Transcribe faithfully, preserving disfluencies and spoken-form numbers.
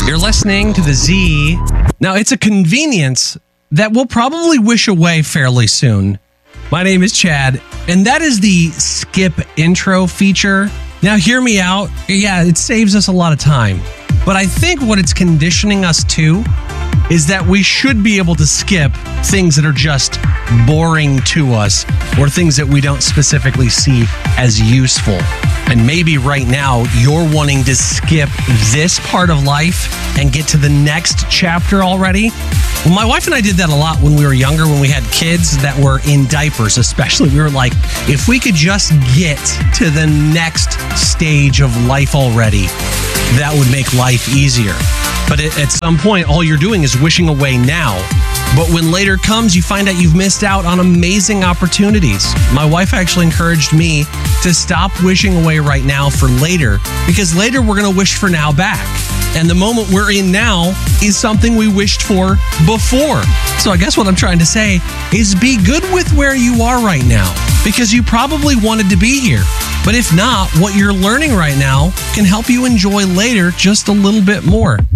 You're listening to the Z. Now, it's a convenience that we'll probably wish away fairly soon. My name is Chad, and that is the skip intro feature. Now, hear me out. Yeah, it saves us a lot of time. But I think what it's conditioning us to is that we should be able to skip things that are just boring to us or things that we don't specifically see as useful. And maybe right now you're wanting to skip this part of life and get to the next chapter already. Well, my wife and I did that a lot when we were younger, when we had kids that were in diapers, especially. We were like, if we could just get to the next stage of life already, that would make life easier. But at some point, all you're doing is wishing away now. But when later comes, you find out you've missed out on amazing opportunities. My wife actually encouraged me to stop wishing away right now for later, because later we're going to wish for now back. And the moment we're in now is something we wished for before. So I guess what I'm trying to say is be good with where you are right now, because you probably wanted to be here. But if not, what you're learning right now can help you enjoy later just a little bit more.